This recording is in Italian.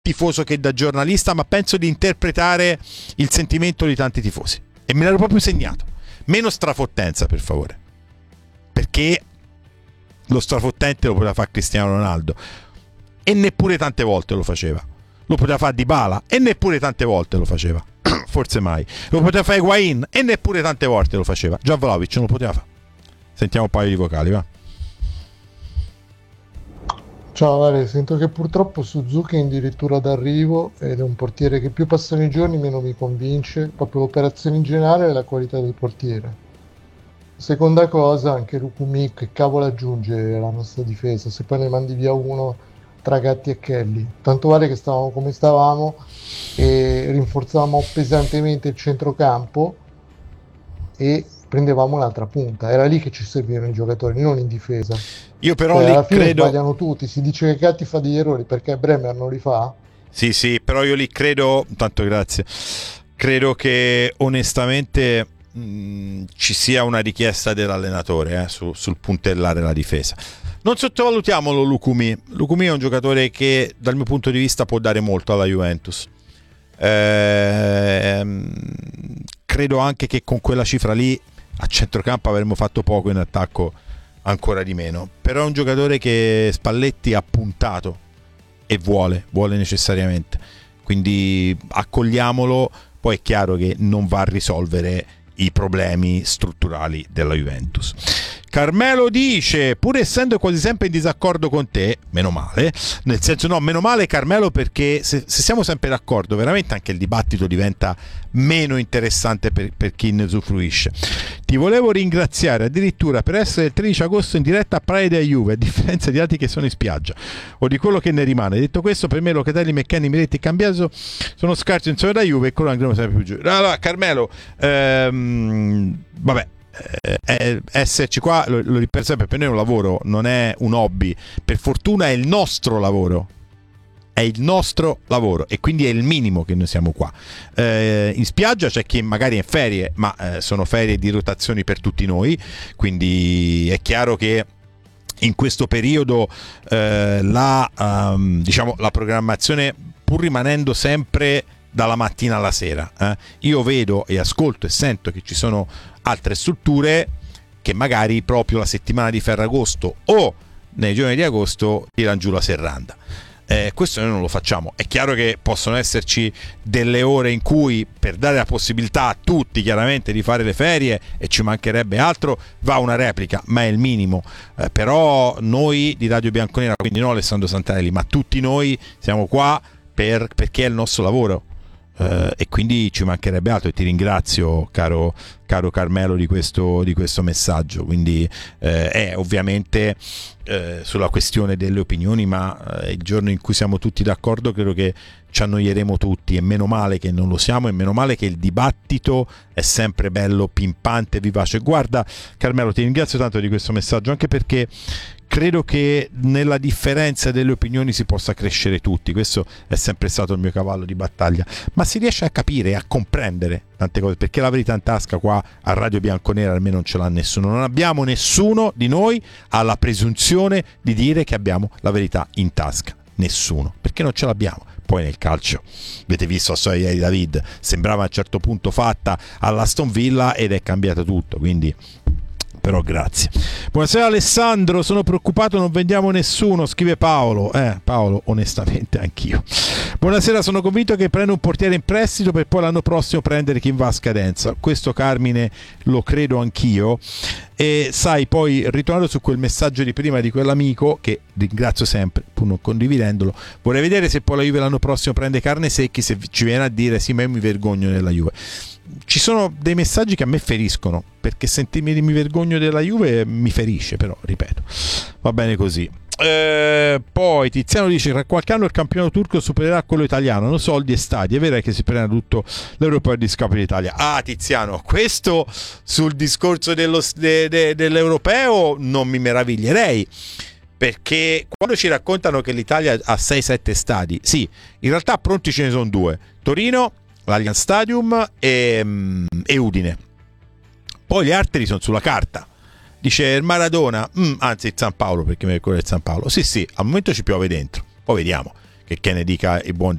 tifoso che da giornalista, ma penso di interpretare il sentimento di tanti tifosi, e me l'ero proprio segnato: meno strafottenza, per favore, perché lo strafottente lo poteva fare Cristiano Ronaldo e neppure tante volte lo faceva, lo poteva fare Dybala e neppure tante volte lo faceva forse mai, lo poteva fare Higuain e neppure tante volte lo faceva, già Vlahovic non lo poteva fare. Sentiamo un paio di vocali, va. Ciao Vale, sento che purtroppo Suzuki è addirittura d'arrivo ed è un portiere che più passano i giorni meno mi convince, proprio l'operazione in generale e la qualità del portiere. Seconda cosa, anche Lukumi, che cavolo aggiunge alla nostra difesa, se poi ne mandi via uno tra Gatti e Kelly. Tanto vale che stavamo come stavamo e rinforzavamo pesantemente il centrocampo e prendevamo un'altra punta. Era lì che ci servivano i giocatori, non in difesa. Io però alla fine credo... sbagliano tutti, si dice che Gatti fa degli errori perché Bremer non li fa. Sì, però io lì credo, tanto grazie, credo che onestamente ci sia una richiesta dell'allenatore sul puntellare la difesa. Non sottovalutiamolo Lukumi è un giocatore che dal mio punto di vista può dare molto alla Juventus. Credo anche che con quella cifra lì a centrocampo avremmo fatto poco, in attacco ancora di meno, però è un giocatore che Spalletti ha puntato e vuole necessariamente, quindi accogliamolo. Poi è chiaro che non va a risolvere i problemi strutturali della Juventus. Carmelo dice: pur essendo quasi sempre in disaccordo con te, meno male, nel senso, no, meno male Carmelo, perché se siamo sempre d'accordo veramente anche il dibattito diventa meno interessante per chi ne usufruisce. Ti volevo ringraziare addirittura per essere il 13 agosto in diretta a Praia della Juve, a differenza di altri che sono in spiaggia o di quello che ne rimane. Detto questo, per me Locatelli, McKennie, Miretti e Cambiaso sono scarsi in solo da Juve e quello andremo sempre più giù. Allora Carmelo, vabbè, esserci qua lo ripeto sempre, per noi è un lavoro, non è un hobby. Per fortuna è il nostro lavoro, e quindi è il minimo che noi siamo qua. In spiaggia c'è chi magari è in ferie, ma sono ferie di rotazioni per tutti noi, quindi è chiaro che in questo periodo la programmazione, pur rimanendo sempre dalla mattina alla sera, io vedo e ascolto e sento che ci sono altre strutture che magari proprio la settimana di Ferragosto o nei giorni di agosto tirano giù la serranda. Questo noi non lo facciamo. È chiaro che possono esserci delle ore in cui, per dare la possibilità a tutti chiaramente di fare le ferie, e ci mancherebbe altro, va una replica, ma è il minimo. Però noi di Radio Bianconera, quindi non Alessandro Santarelli, ma tutti noi siamo qua perché è il nostro lavoro. E quindi ci mancherebbe altro, e ti ringrazio caro Carmelo di questo messaggio. Quindi è ovviamente sulla questione delle opinioni, ma il giorno in cui siamo tutti d'accordo credo che ci annoieremo tutti, e meno male che non lo siamo, e meno male che il dibattito è sempre bello, pimpante, vivace. Guarda Carmelo, ti ringrazio tanto di questo messaggio, anche perché credo che nella differenza delle opinioni si possa crescere tutti. Questo è sempre stato il mio cavallo di battaglia, ma si riesce a capire e a comprendere tante cose, perché la verità in tasca qua a Radio Bianconera almeno non ce l'ha nessuno. Non abbiamo, nessuno di noi ha la presunzione di dire che abbiamo la verità in tasca, nessuno, perché non ce l'abbiamo. Poi nel calcio avete visto la storia di David, sembrava a un certo punto fatta all'Aston Villa ed è cambiato tutto, quindi però grazie. Buonasera Alessandro, sono preoccupato, non vendiamo nessuno, scrive Paolo. Paolo, onestamente anch'io. Buonasera, sono convinto che prenda un portiere in prestito per poi l'anno prossimo prendere chi va a scadenza. Questo Carmine lo credo anch'io. E sai, poi ritornando su quel messaggio di prima di quell'amico, che ringrazio sempre pur non condividendolo, vorrei vedere se poi la Juve l'anno prossimo prende Carne Secchi, se ci viene a dire sì, ma io mi vergogno della Juve. Ci sono dei messaggi che a me feriscono, perché sentirmi mi vergogno della Juve mi ferisce, però ripeto, va bene così. Poi Tiziano dice: tra qualche anno il campionato turco supererà quello italiano, hanno soldi e stadi, è vero che si prende tutto l'Europeo a discapito d'Italia. Tiziano, questo sul discorso dell'Europeo non mi meraviglierei, perché quando ci raccontano che l'Italia ha 6-7 stadi, sì, in realtà pronti ce ne sono 2, Torino, l'Allianz Stadium e Udine. Poi gli altri sono sulla carta. Dice il Maradona, anzi il San Paolo, perché mi ricordo il San Paolo. Sì, al momento ci piove dentro. Poi vediamo che ne dica il buon